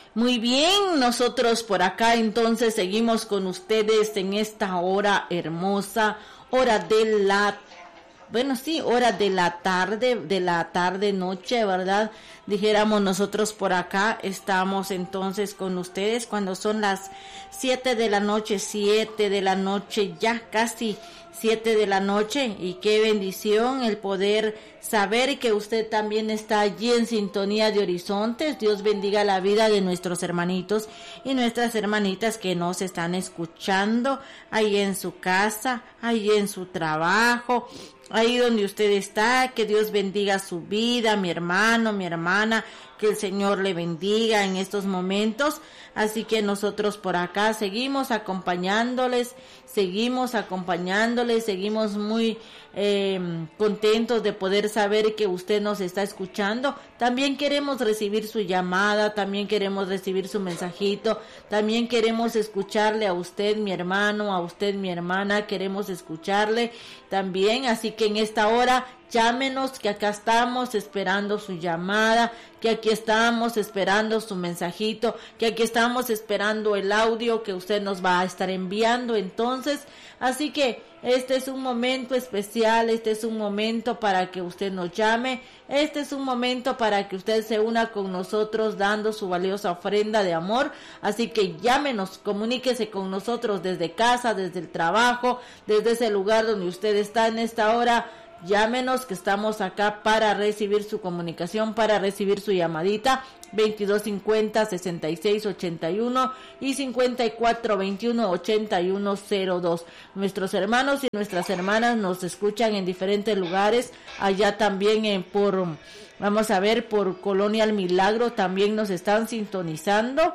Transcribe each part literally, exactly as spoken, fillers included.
Muy bien, nosotros por acá entonces seguimos con ustedes en esta hora hermosa, hora de la, bueno sí, hora de la tarde, de la tarde noche, ¿verdad? Dijéramos nosotros por acá, estamos entonces con ustedes cuando son las siete de la noche, siete de la noche, ya casi siete de la noche, y qué bendición el poder saber que usted también está allí en sintonía de Horizontes. Dios bendiga la vida de nuestros hermanitos y nuestras hermanitas que nos están escuchando ahí en su casa, ahí en su trabajo, ahí donde usted está. Que Dios bendiga su vida, mi hermano, mi hermana, que el Señor le bendiga en estos momentos. Así que nosotros por acá seguimos acompañándoles, seguimos acompañándoles, seguimos muy eh, contentos de poder saber que usted nos está escuchando. También queremos recibir su llamada, también queremos recibir su mensajito, también queremos escucharle a usted, mi hermano, a usted, mi hermana, queremos escucharle también. Así que en esta hora llámenos, que acá estamos esperando su llamada, que aquí estamos esperando su mensajito, que aquí estamos esperando el audio que usted nos va a estar enviando. Entonces, así que este es un momento especial, este es un momento para que usted nos llame, este es un momento para que usted se una con nosotros dando su valiosa ofrenda de amor. Así que llámenos, comuníquese con nosotros desde casa, desde el trabajo, desde ese lugar donde usted está en esta hora. Llámenos, que estamos acá para recibir su comunicación, para recibir su llamadita. Veintidós cincuenta, sesenta y seis ochenta y uno y cincuenta y cuatro veintiuno ochenta y uno cero dos. Nuestros hermanos y nuestras hermanas nos escuchan en diferentes lugares, allá también en por, vamos a ver, por Colonia El Milagro también nos están sintonizando,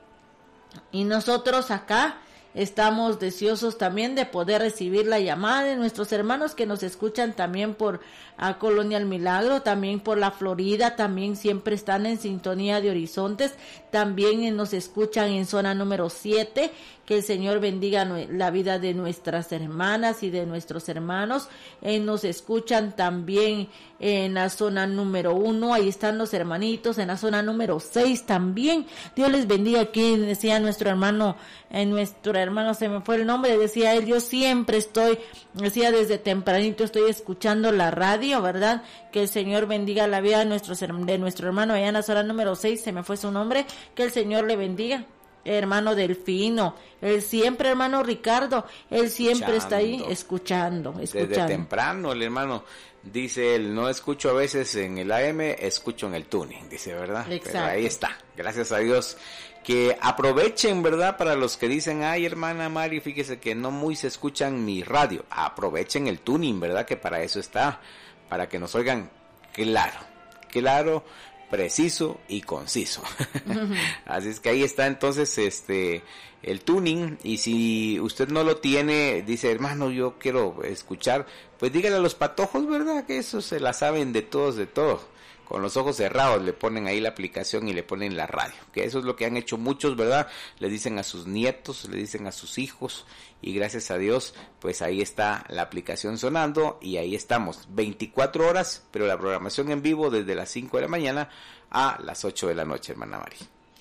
y nosotros acá estamos deseosos también de poder recibir la llamada de nuestros hermanos que nos escuchan también por a Colonia El Milagro, también por la Florida, también siempre están en sintonía de Horizontes, también nos escuchan en zona número siete. Que el Señor bendiga la vida de nuestras hermanas y de nuestros hermanos. Eh, nos escuchan también en la zona número uno, ahí están los hermanitos, en la zona número seis también. Dios les bendiga. Aquí decía nuestro hermano, eh, nuestro hermano, se me fue el nombre, decía él, yo siempre estoy, decía desde tempranito estoy escuchando la radio, ¿verdad? Que el Señor bendiga la vida de, nuestros, de nuestro hermano allá en la zona número seis, se me fue su nombre, que el Señor le bendiga. Hermano Delfino, él siempre, hermano Ricardo, él siempre escuchando. Está ahí escuchando, escuchando. Desde temprano el hermano dice él, no escucho a veces en el A M, escucho en el tuning, dice, ¿verdad? Exacto. Pero ahí está, gracias a Dios. Que aprovechen, ¿verdad? Para los que dicen, ay, hermana Mari, fíjese que no muy se escuchan mi radio. Aprovechen el tuning, ¿verdad? Que para eso está, para que nos oigan claro, claro, preciso y conciso. Uh-huh. Así es que ahí está entonces este el tuning, y si usted no lo tiene, dice, hermano, yo quiero escuchar, pues dígale a los patojos, ¿verdad? Que eso se la saben de todos, de todo. Con los ojos cerrados le ponen ahí la aplicación y le ponen la radio, que eso es lo que han hecho muchos, ¿verdad? Le dicen a sus nietos, le dicen a sus hijos, y gracias a Dios, pues ahí está la aplicación sonando, y ahí estamos, veinticuatro horas, pero la programación en vivo desde las cinco de la mañana a las ocho de la noche, hermana Mari.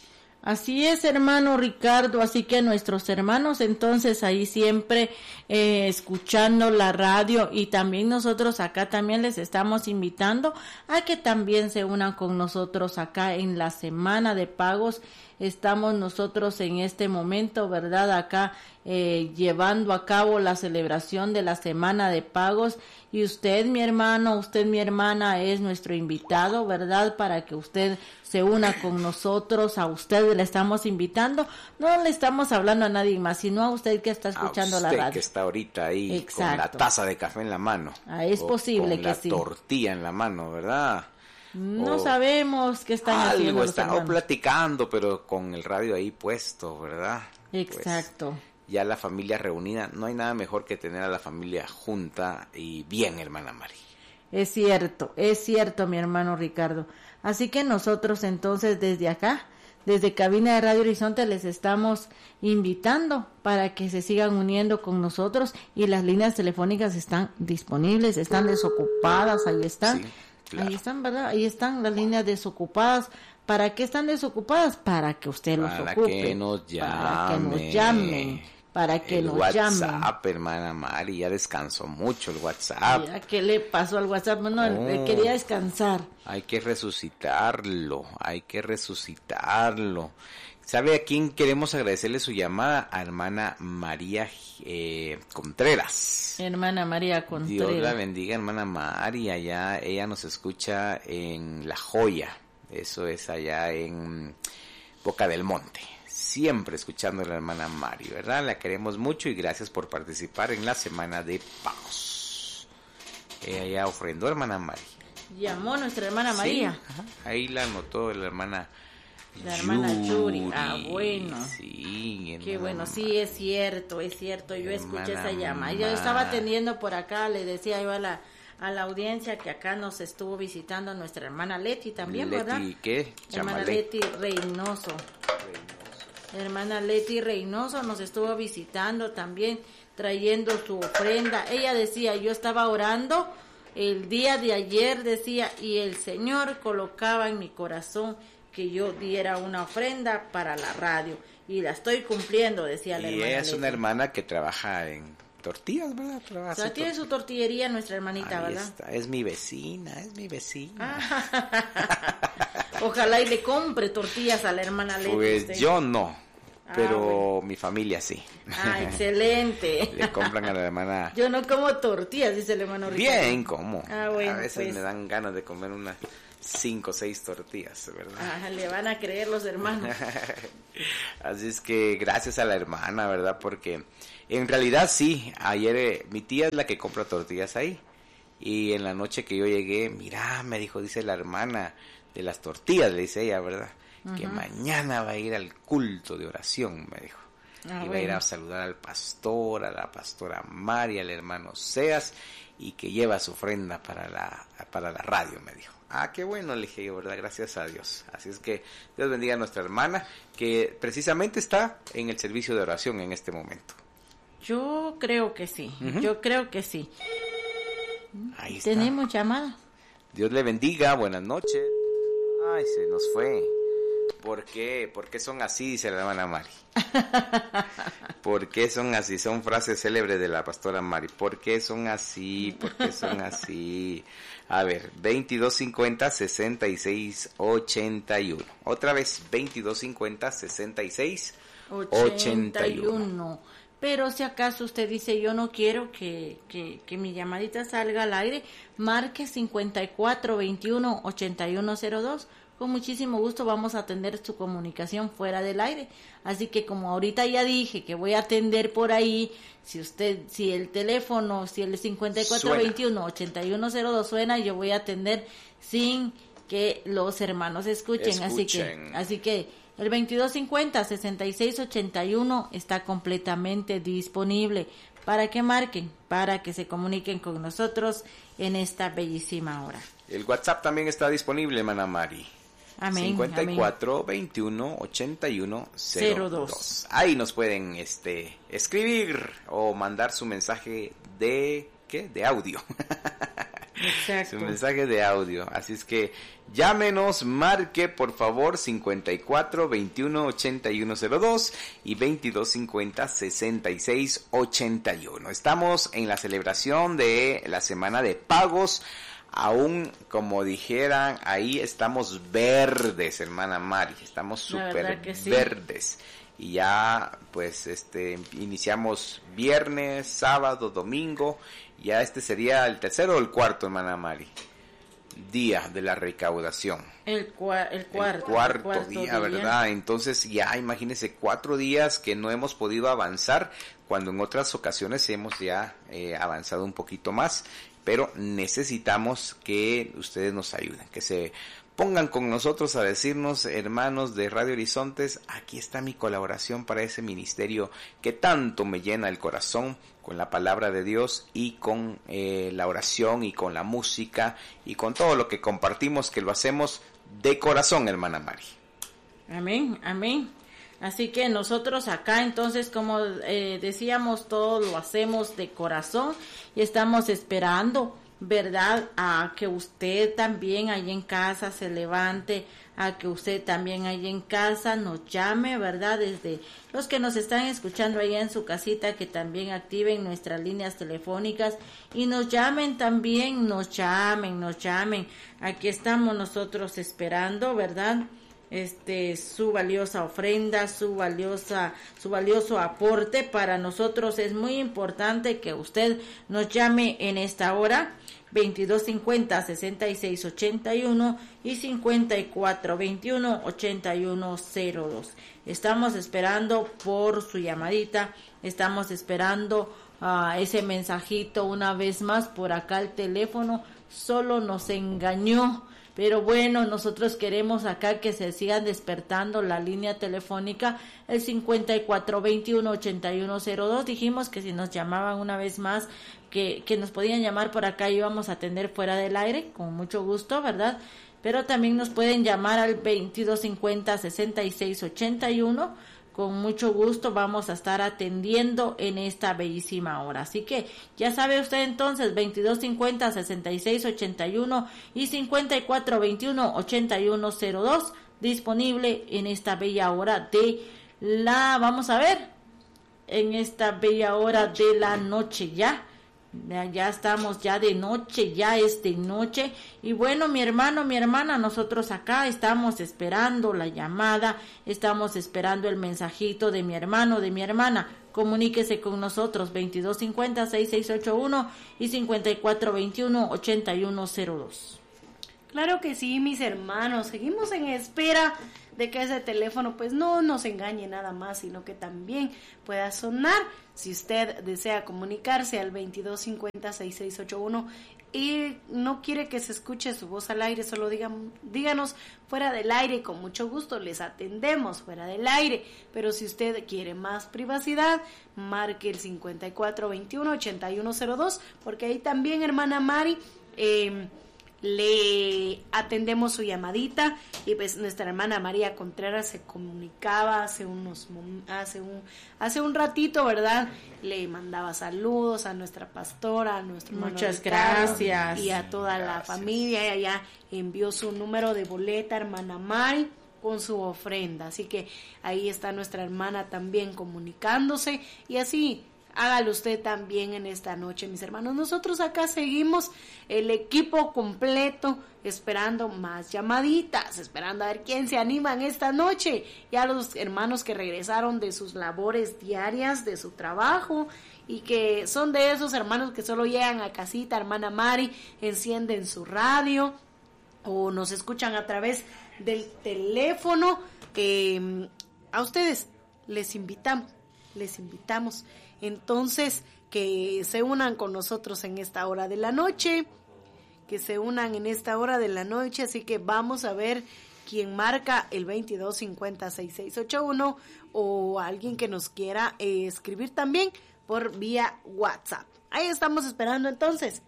Así es, hermano Ricardo, así que nuestros hermanos entonces ahí siempre eh, escuchando la radio, y también nosotros acá también les estamos invitando a que también se unan con nosotros acá en la semana de pagos. Estamos nosotros en este momento, ¿verdad? Acá eh, llevando a cabo la celebración de la semana de pagos, y usted, mi hermano, usted, mi hermana, es nuestro invitado, ¿verdad? Para que usted se una con nosotros, a usted le estamos invitando, no le estamos hablando a nadie más, sino a usted que está escuchando la radio. A usted que está ahorita ahí. Exacto. Con la taza de café en la mano. Ah, es posible que sí. Con la tortilla en la mano, ¿verdad? No o sabemos qué están algo haciendo. Están o platicando, pero con el radio ahí puesto, ¿verdad? Exacto. Pues, ya la familia reunida, no hay nada mejor que tener a la familia junta y bien, hermana Mari. Es cierto, es cierto, mi hermano Ricardo. Así que nosotros entonces desde acá, desde Cabina de Radio Horizonte, les estamos invitando para que se sigan uniendo con nosotros, y las líneas telefónicas están disponibles, están desocupadas, ahí están. Sí. Claro. Ahí están, ¿verdad? Ahí están las líneas desocupadas. ¿Para qué están desocupadas? Para que usted los para ocupe. Que nos llame. Para que nos llamen. Para que el nos WhatsApp, llamen. hermana Mari, ya descansó mucho el WhatsApp. Mira, ¿qué le pasó al WhatsApp? Bueno, Oh. él quería descansar. Hay que resucitarlo, hay que resucitarlo. ¿Sabe a quién queremos agradecerle su llamada? A hermana María eh, Contreras. Hermana María Contreras. Dios la bendiga, hermana María. Allá ella nos escucha en La Joya. Eso es allá en Boca del Monte. Siempre escuchando a la hermana Mari, ¿verdad? La queremos mucho y gracias por participar en la semana de pagos. Ella ya ofrendó, hermana Mari. Llamó nuestra hermana María. Sí, ajá. Ahí la anotó la hermana La hermana Yuri. Yuri. Ah, bueno. Sí, Qué bueno, hermana sí, es cierto, es cierto. Yo Hermana escuché esa llamada. Yo Ma- estaba atendiendo por acá, le decía yo a la, a la audiencia que acá nos estuvo visitando nuestra hermana Leti también, Leti, ¿verdad? ¿qué? Hermana Chamalé. Leti Reynoso. Hermana Leti Reynoso nos estuvo visitando también, trayendo su ofrenda. Ella decía, yo estaba orando el día de ayer, decía, y el Señor colocaba en mi corazón que yo diera una ofrenda para la radio. Y la estoy cumpliendo, decía la Y hermana ella es Leti. una hermana que trabaja en tortillas, ¿verdad? Trabaja O sea, su tiene tor- su tortillería nuestra hermanita, Ahí ¿verdad? está. Es mi vecina, es mi vecina. Ah. Ojalá y le compre tortillas a la hermana Leti. Pues usted. yo no, Ah, pero bueno. mi familia sí. Ah, excelente. Le compran a la hermana. Yo no como tortillas, dice el hermano Ricardo. Bien, ¿cómo? Ah, bueno, a veces pues. me dan ganas de comer unas cinco o seis tortillas, ¿verdad? Ah, le van a creer los hermanos. Así es que gracias a la hermana, ¿verdad? Porque en realidad sí, ayer eh, mi tía es la que compra tortillas ahí. Y en la noche que yo llegué, mira, me dijo, dice la hermana de las tortillas, le dice ella, ¿verdad? Que Ujú. mañana va a ir al culto de oración, me dijo. Ah, y va a ir bueno. a saludar al pastor, a la pastora María, al hermano Seas, y que lleva su ofrenda para la, para la radio, me dijo. Ah, qué bueno, le dije yo, ¿verdad? Gracias a Dios. Así es que Dios bendiga a nuestra hermana, que precisamente está en el servicio de oración en este momento. Yo creo que sí, Ujú. yo creo que sí. Ahí está. Tenemos llamada. Dios le bendiga, buenas noches. Ay, se nos fue. ¿Por qué? ¿Por qué son así? Dice la hermana Mari. ¿Por qué son así? Son frases célebres de la pastora Mari. ¿Por qué son así? ¿Por qué son así? A ver, veintidós cincuenta, sesenta y seis, ochenta y uno. Otra vez, veintidós cincuenta, sesenta y seis, ochenta y uno. Pero si acaso usted dice, yo no quiero que, que, que mi llamadita salga al aire, marque cincuenta y cuatro veintiuno ochenta y uno cero dos. Con muchísimo gusto vamos a atender su comunicación fuera del aire. Así que como ahorita ya dije que voy a atender por ahí, si usted, si el teléfono, si el cincuenta y cuatro veintiuno ochenta y uno cero dos suena, yo voy a atender sin que los hermanos escuchen. Así que, Escuchen. así que el veintidós cincuenta sesenta y seis ochenta y uno está completamente disponible para que marquen, para que se comuniquen con nosotros en esta bellísima hora. El WhatsApp también está disponible, hermana Mari. Amén. cincuenta y cuatro veintiuno ochenta y uno cero dos. Ahí nos pueden este escribir o mandar su mensaje de ¿qué? De audio. Exacto. Su mensaje de audio. Así es que llámenos, marque por favor cincuenta y cuatro veintiuno ochenta y uno cero dos y veintidós cincuenta sesenta y seis ochenta y uno. Estamos en la celebración de la semana de pagos. Aún, como dijeran, ahí estamos verdes, hermana Mari, estamos La súper verdad que sí. verdes. Y ya, pues, este, iniciamos viernes, sábado, domingo, ya este sería el tercero o el cuarto, hermana Mari, día de la recaudación. El, cua- el cuarto. El cuarto, el cuarto día, ¿verdad? Entonces ya imagínense cuatro días que no hemos podido avanzar, cuando en otras ocasiones hemos ya eh, avanzado un poquito más. Pero necesitamos que ustedes nos ayuden, que se pongan con nosotros a decirnos, hermanos de Radio Horizontes, aquí está mi colaboración para ese ministerio que tanto me llena el corazón con la palabra de Dios y con eh, la oración y con la música y con todo lo que compartimos, que lo hacemos de corazón, hermana Mari. Amén, amén. Así que nosotros acá entonces, como eh, decíamos, todo lo hacemos de corazón y estamos esperando ¿verdad? A que usted también ahí en casa se levante, a que usted también ahí en casa nos llame, ¿verdad? Desde los que nos están escuchando ahí en su casita, que también activen nuestras líneas telefónicas y nos llamen también, nos llamen, nos llamen. Aquí estamos nosotros esperando, ¿verdad? Este, su valiosa ofrenda, su valiosa, su valioso aporte. Para nosotros es muy importante que usted nos llame en esta hora, veintidós cincuenta, sesenta y seis ochenta y uno y cincuenta y cuatro veintiuno, ochenta y uno cero dos. Estamos esperando por su llamadita, estamos esperando uh, ese mensajito una vez más. Por acá el teléfono solo nos engañó. Pero bueno, nosotros queremos acá que se sigan despertando la línea telefónica, el cincuenta y cuatro veintiuno, ochenta y uno cero dos. Dijimos que si nos llamaban una vez más, que, que nos podían llamar por acá y íbamos a atender fuera del aire, con mucho gusto, ¿verdad? Pero también nos pueden llamar al veintidós cincuenta, sesenta y seis ochenta y uno. Con mucho gusto vamos a estar atendiendo en esta bellísima hora. Así que ya sabe usted entonces, veintidós cincuenta, sesenta y seis ochenta y uno y cincuenta y cuatro veintiuno, ochenta y uno cero dos, disponible en esta bella hora de la, vamos a ver, en esta bella hora de la noche ya. Ya estamos ya de noche, ya es de noche. Y bueno, mi hermano, mi hermana, nosotros acá estamos esperando la llamada, estamos esperando el mensajito de mi hermano, de mi hermana. Comuníquese con nosotros, veintidós cincuenta, sesenta y seis ochenta y uno y cincuenta y cuatro veintiuno, ochenta y uno cero dos. Claro que sí, mis hermanos, seguimos en espera de que ese teléfono pues no nos engañe nada más, sino que también pueda sonar. Si usted desea comunicarse al veintidós cincuenta, sesenta y seis ochenta y uno y no quiere que se escuche su voz al aire, solo digan, díganos fuera del aire y con mucho gusto les atendemos fuera del aire. Pero si usted quiere más privacidad, marque el cincuenta y cuatro veintiuno, ochenta y uno cero dos, porque ahí también, hermana Mari, eh, le atendemos su llamadita. Y pues nuestra hermana María Contreras se comunicaba hace unos hace un hace un ratito, ¿verdad? Le mandaba saludos a nuestra pastora, a nuestro hermano muchas Ricardo, gracias y a toda gracias. La familia. Y ella envió su número de boleta, hermana Mari, con su ofrenda. Así que ahí está nuestra hermana también comunicándose, y así hágalo usted también en esta noche, mis hermanos. Nosotros acá seguimos, el equipo completo, esperando más llamaditas, esperando a ver quién se anima en esta noche. Ya los hermanos que regresaron de sus labores diarias, de su trabajo, y que son de esos hermanos que solo llegan a casita, hermana Mari, encienden su radio o nos escuchan a través del teléfono. Eh, a ustedes les invitamos, les invitamos entonces que se unan con nosotros en esta hora de la noche, que se unan en esta hora de la noche. Así que vamos a ver quién marca el veintidós cincuenta, sesenta y seis ochenta y uno, o alguien que nos quiera eh, escribir también por vía WhatsApp. Ahí estamos esperando entonces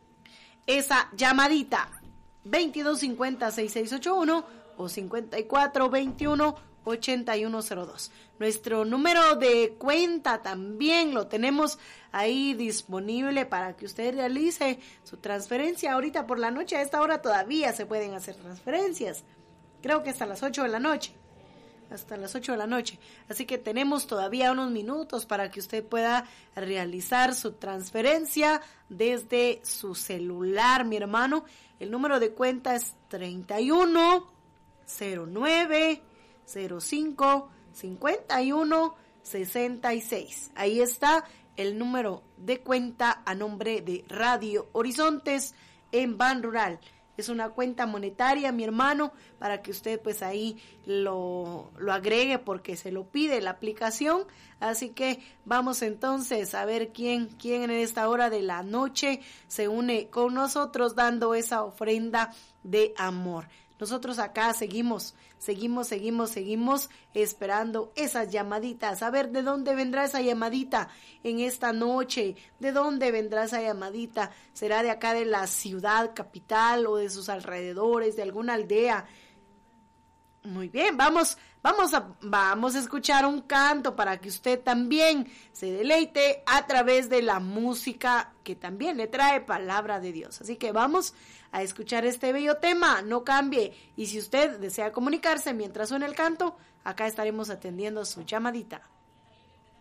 esa llamadita, veintidós cincuenta, sesenta y seis ochenta y uno o cincuenta y cuatro veintiuno, ochenta y uno cero dos. Nuestro número de cuenta también lo tenemos ahí disponible para que usted realice su transferencia ahorita por la noche. A esta hora todavía se pueden hacer transferencias, creo que hasta las ocho de la noche, hasta las ocho de la noche. Así que tenemos todavía unos minutos para que usted pueda realizar su transferencia desde su celular, mi hermano. El número de cuenta es treinta y uno, cero nueve, cero cinco, cincuenta y uno, sesenta y seis. Ahí está el número de cuenta a nombre de Radio Horizontes en Ban Rural. Es una cuenta monetaria, mi hermano, para que usted pues ahí lo, lo agregue porque se lo pide la aplicación. Así que vamos entonces a ver quién, quién en esta hora de la noche se une con nosotros dando esa ofrenda de amor. Nosotros acá seguimos, seguimos, seguimos, seguimos esperando esas llamaditas. A ver, ¿de dónde vendrá esa llamadita en esta noche? ¿De dónde vendrá esa llamadita? ¿Será de acá de la ciudad capital o de sus alrededores, de alguna aldea? Muy bien, vamos, vamos a, vamos a escuchar un canto para que usted también se deleite a través de la música que también le trae palabra de Dios. Así que vamos a escuchar este bello tema, no cambie. Y si usted desea comunicarse mientras suena el canto, acá estaremos atendiendo su llamadita.